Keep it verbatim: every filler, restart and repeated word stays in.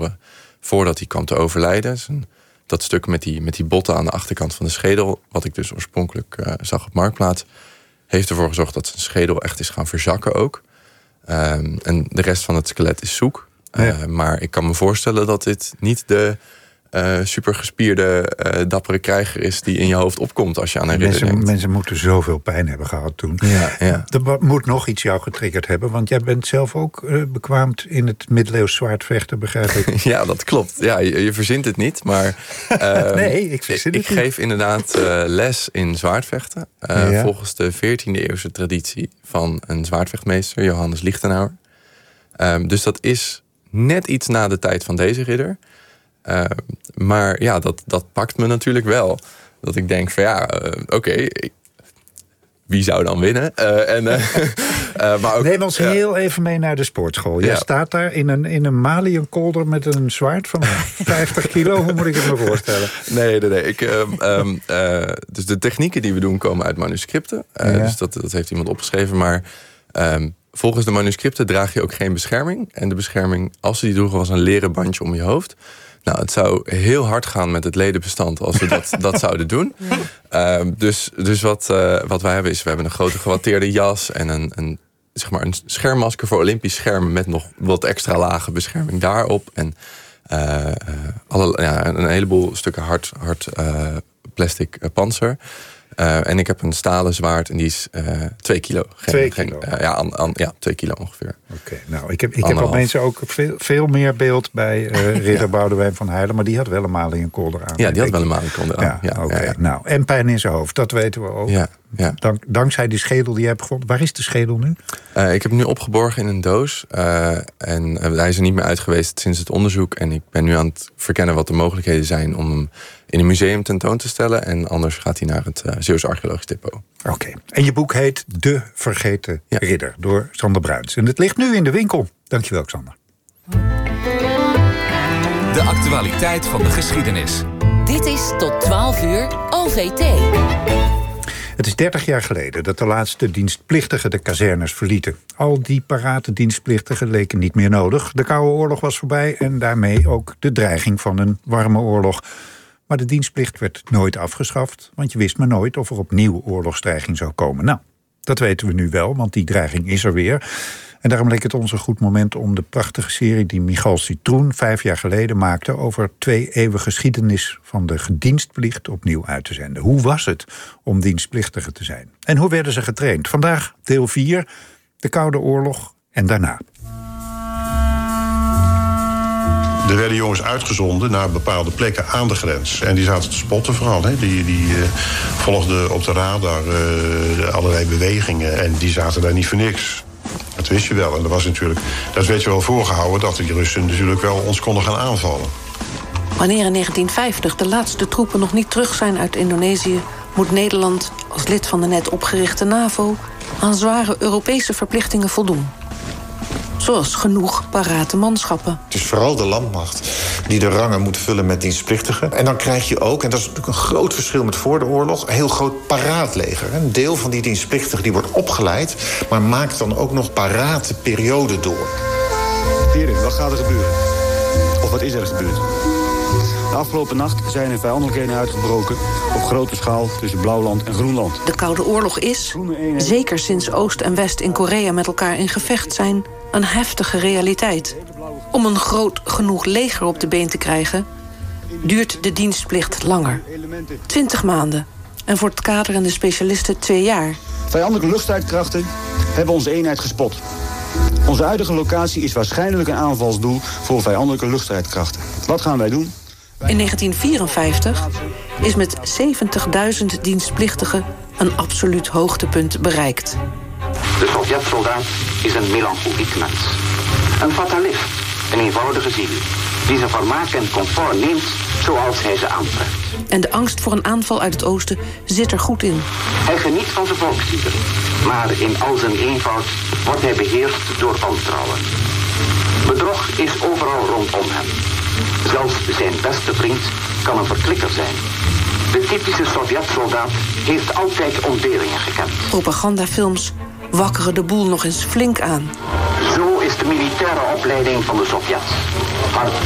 verloren voordat hij kwam te overlijden. Dus een, dat stuk met die, met die botten aan de achterkant van de schedel, wat ik dus oorspronkelijk uh, zag op Marktplaats, heeft ervoor gezorgd dat zijn schedel echt is gaan verzakken ook. Um, en de rest van het skelet is zoek. Uh, ja. Maar ik kan me voorstellen dat dit niet de uh, supergespierde, uh, dappere krijger is die in je hoofd opkomt als je aan een ridder mensen, denkt. Mensen moeten zoveel pijn hebben gehad toen. Ja, ja. Er moet nog iets jou getriggerd hebben, want jij bent zelf ook uh, bekwaamd in het middeleeuws zwaardvechten, begrijp ik. Ja, dat klopt. Ja, je, je verzint het niet, maar uh, nee, ik verzin het ik niet. geef inderdaad uh, les in zwaardvechten. Uh, ja. Volgens de veertiende eeuwse traditie van een zwaardvechtmeester, Johannes Lichtenauer. Um, dus dat is net iets na de tijd van deze ridder. Uh, maar ja, dat, dat pakt me natuurlijk wel. Dat ik denk van ja, uh, oké, okay, wie zou dan winnen? Uh, en, uh, uh, maar ook, Neem ons ja. heel even mee naar de sportschool. Jij ja. staat daar in een, in een maliënkolder met een zwaard van vijftig kilo. Hoe moet ik het me voorstellen? Nee, nee, nee. Ik, um, um, uh, dus de technieken die we doen komen uit manuscripten. Uh, ja. Dus dat, dat heeft iemand opgeschreven. Maar um, volgens de manuscripten draag je ook geen bescherming. En de bescherming, als ze die droegen, was een leren bandje om je hoofd. Nou, het zou heel hard gaan met het ledenbestand als we dat, dat zouden doen. Ja. Uh, dus dus wat, uh, wat wij hebben is, we hebben een grote gewatteerde jas en een, een, zeg maar een schermmasker voor Olympisch schermen met nog wat extra lage bescherming daarop. En uh, uh, alle, ja, een heleboel stukken hard, hard uh, plastic uh, pantser. Uh, en ik heb een stalen zwaard en die is uh, twee kilo. Geen, twee kilo? Geen, uh, ja, an, an, ja, twee kilo ongeveer. Oké, okay, nou, ik heb, ik heb al mensen ook veel, veel meer beeld bij uh, ridder ja. Boudewijn van Heijlen, maar die had wel een maliënkolder aan. Ja, die had wel een maliënkolder aan. Ja, ja, Oké, okay. ja. Nou, en pijn in zijn hoofd, dat weten we ook. Ja, ja. Dank, dankzij die schedel die je hebt gevonden. Waar is de schedel nu? Uh, ik heb hem nu opgeborgen in een doos. Uh, en uh, hij is er niet meer uit geweest sinds het onderzoek. En ik ben nu aan het verkennen wat de mogelijkheden zijn om hem in een museum tentoon te stellen. En anders gaat hij naar het uh, Zeeuws Archeologisch Depot. Oké. Okay. En je boek heet De Vergeten ja. Ridder door Xander Bruins. En het ligt nu in de winkel. Dankjewel, Xander. De actualiteit van de geschiedenis. Dit is tot twaalf uur O V T. Het is dertig jaar geleden dat de laatste dienstplichtigen de kazernes verlieten. Al die parate dienstplichtigen leken niet meer nodig. De Koude Oorlog was voorbij en daarmee ook de dreiging van een warme oorlog. Maar de dienstplicht werd nooit afgeschaft, want je wist maar nooit of er opnieuw oorlogsdreiging zou komen. Nou, dat weten we nu wel, want die dreiging is er weer. En daarom leek het ons een goed moment om de prachtige serie die Michal Citroen vijf jaar geleden maakte over twee eeuwen geschiedenis van de gedienstplicht opnieuw uit te zenden. Hoe was het om dienstplichtige te zijn? En hoe werden ze getraind? Vandaag deel vier, de Koude Oorlog en daarna. Er werden jongens uitgezonden naar bepaalde plekken aan de grens. En die zaten te spotten vooral. Hè. Die, die uh, volgden op de radar uh, allerlei bewegingen. En die zaten daar niet voor niks. Dat wist je wel. En dat was natuurlijk, dat werd je wel voorgehouden dat die Russen natuurlijk wel ons konden gaan aanvallen. Wanneer in negentien vijftig de laatste troepen nog niet terug zijn uit Indonesië, moet Nederland als lid van de net opgerichte NAVO aan zware Europese verplichtingen voldoen. Zoals genoeg parate manschappen. Het is vooral de landmacht die de rangen moet vullen met dienstplichtigen. En dan krijg je ook, en dat is natuurlijk een groot verschil met voor de oorlog, een heel groot paraatleger. Een deel van die dienstplichtigen die wordt opgeleid, maar maakt dan ook nog parate periode door. Heren, wat gaat er gebeuren? Of wat is er gebeurd? De afgelopen nacht zijn er vijandelijkheden uitgebroken op grote schaal tussen Blauwland en Groenland. De Koude Oorlog is, zeker sinds Oost en West in Korea met elkaar in gevecht zijn, een heftige realiteit. Om een groot genoeg leger op de been te krijgen, duurt de dienstplicht langer. Twintig maanden. En voor het kader en de specialisten twee jaar. Vijandelijke luchtstrijdkrachten hebben onze eenheid gespot. Onze huidige locatie is waarschijnlijk een aanvalsdoel voor vijandelijke luchtstrijdkrachten. Wat gaan wij doen? In negentien vierenvijftig is met zeventigduizend dienstplichtigen een absoluut hoogtepunt bereikt. De Sovjet-soldaat is een melancholiek mens. Een fatalist, een eenvoudige ziel, die zijn vermaak en comfort neemt zoals hij ze aantrekt. En de angst voor een aanval uit het oosten zit er goed in. Hij geniet van zijn volksliederen, maar in al zijn eenvoud wordt hij beheerst door wantrouwen. Bedrog is overal rondom hem. Zelfs zijn beste vriend kan een verklikker zijn. De typische Sovjet-soldaat heeft altijd ontberingen gekend. Propagandafilms wakkeren de boel nog eens flink aan. Zo is de militaire opleiding van de Sovjets.